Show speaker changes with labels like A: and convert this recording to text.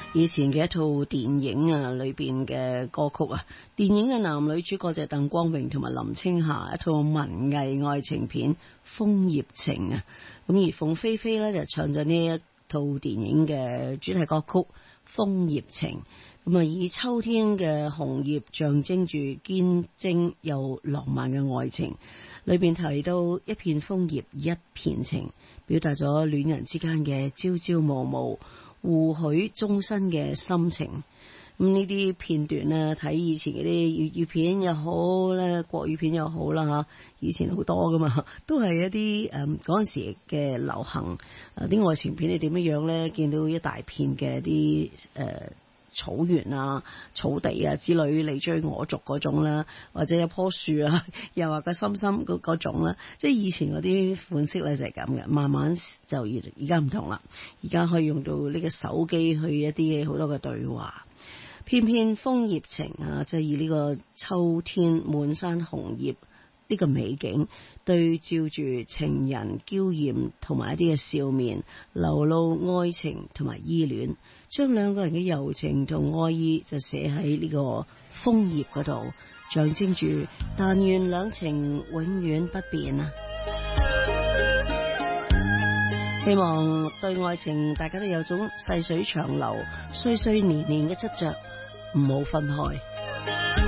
A: 以前嘅一套電影啊，裏邊嘅歌曲啊，電影嘅男女主角就係鄧光榮同埋林青霞，一套文藝愛情片《楓葉情》啊。咁而鳳飛飛咧就唱咗呢一套電影嘅主題歌曲《楓葉情》。咁啊，以秋天嘅紅葉象徵住堅貞又浪漫嘅愛情，裏邊提到一片楓葉一片情，表達咗戀人之間嘅朝朝暮暮互許終身嘅心情。咁呢啲片段呢，睇以前嗰啲粵語片又好咧，國語片又好啦吓，以前好多噶嘛，都係一啲嗰陣時嘅流行啲愛情片。你點樣咧？見到一大片嘅啲草原啊、草地啊之類，你追我逐嗰種啦，或者有棵樹啊，又話個深深嗰種啦，即係以前嗰啲款式咧就係咁嘅。慢慢就而家唔同啦，而家可以用到呢個手機去一啲好多嘅對話。片片楓葉情啊，即係以呢個秋天滿山紅葉呢個美景，對照住情人嬌艷同埋一啲嘅笑面，流露愛情同埋依戀，將兩個人嘅柔情同愛意就寫喺呢個楓葉嗰度，象徵住但願兩情永遠不變啊！希望對愛情大家都有種細水長流、歲歲年年嘅執着，唔好分開。